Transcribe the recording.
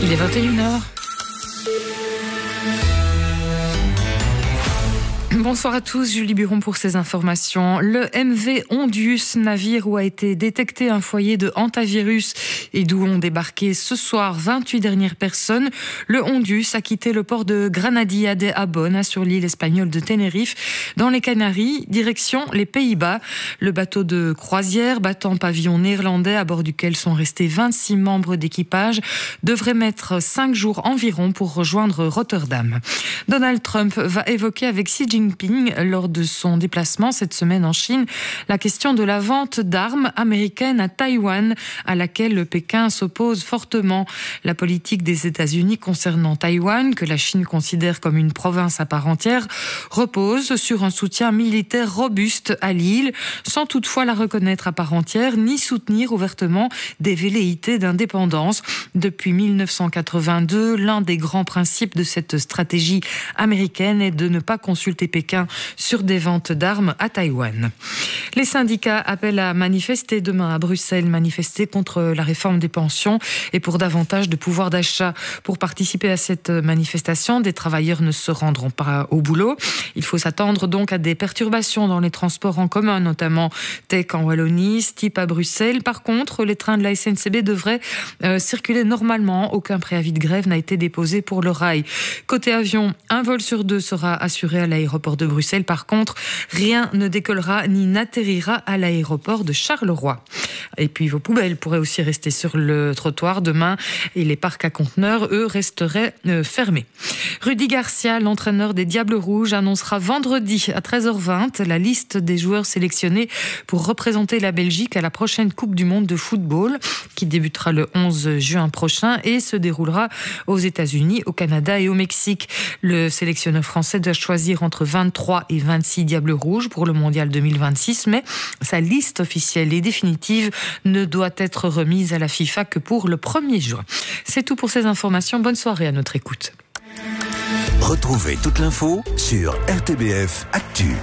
Il est 21h. Bonsoir à tous, Julie Buron pour ces informations. Le MV Ondius, navire où a été détecté un foyer de hantavirus et d'où ont débarqué ce soir 28 dernières personnes. Le Ondius a quitté le port de Granadia de Abona sur l'île espagnole de Tenerife, dans les Canaries, direction les Pays-Bas. Le bateau de croisière battant pavillon néerlandais à bord duquel sont restés 26 membres d'équipage devrait mettre 5 jours environ pour rejoindre Rotterdam. Donald Trump va évoquer avec Xi Jinping lors de son déplacement cette semaine en Chine la question de la vente d'armes américaines à Taïwan, à laquelle Pékin s'oppose fortement. La politique des États-Unis concernant Taïwan, que la Chine considère comme une province à part entière, repose sur un soutien militaire robuste à l'île, sans toutefois la reconnaître à part entière, ni soutenir ouvertement des velléités d'indépendance. Depuis 1982, l'un des grands principes de cette stratégie américaine est de ne pas consulter Pékin sur des ventes d'armes à Taïwan. Les syndicats appellent à manifester demain à Bruxelles, manifester contre la réforme des pensions et pour davantage de pouvoir d'achat. Pour participer à cette manifestation, des travailleurs ne se rendront pas au boulot. Il faut s'attendre donc à des perturbations dans les transports en commun, notamment Tech en Wallonie, Stip à Bruxelles. Par contre, les trains de la SNCB devraient circuler normalement. Aucun préavis de grève n'a été déposé pour le rail. Côté avion, un vol sur 2 sera assuré à l'aéroport de Bruxelles. Par contre, rien ne décollera ni n'atterrira à l'aéroport de Charleroi. Et puis vos poubelles pourraient aussi rester sur le trottoir demain et les parcs à conteneurs, eux, resteraient fermés. Rudy Garcia, l'entraîneur des Diables Rouges, annoncera vendredi à 13h20 la liste des joueurs sélectionnés pour représenter la Belgique à la prochaine Coupe du Monde de football qui débutera le 11 juin prochain et se déroulera aux États-Unis, au Canada et au Mexique. Le sélectionneur français doit choisir entre 23 et 26 Diables Rouges pour le Mondial 2026, mais sa liste officielle et définitive ne doit être remise à la FIFA que pour le 1er juin. C'est tout pour ces informations. Bonne soirée à notre écoute. Retrouvez toute l'info sur RTBF Actu.